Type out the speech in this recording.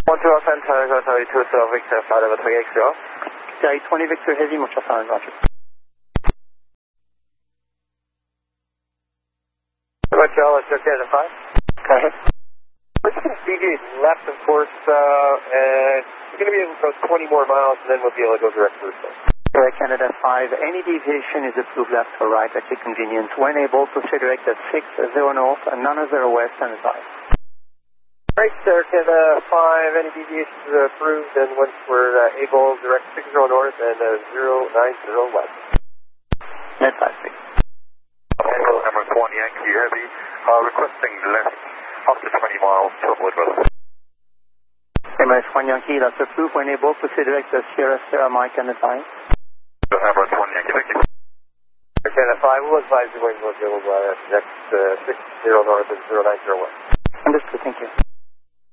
12 Alpha, Tower 2 Victor, Father of X0. Gary 20 Victor Heavy, much fun, roger. Roger, let's go to 5. Go ahead. We're just going to deviate left, of course, and we're going to be able to go 20 more miles, and then we'll be able to go direct through. Canada 5, any deviation is approved left or right at your convenience. When able, proceed direct at 6-0 north and 9-0 west and 5. Right, sir, Canada 5, any deviations are approved, and once we're able, direct 6-0 north and 090 west. Net 5-6. Emirates 1 Yankee Heavy, requesting left after 20 miles to avoid weather. Emirates 1 Yankee, that's approved. When able, proceed direct at Sierra Mike and 5. Emirates 1 Yankee, thank you. Canada 5, we'll advise you when we'll be able to next 6-0 north and 090 west. Understood, thank you.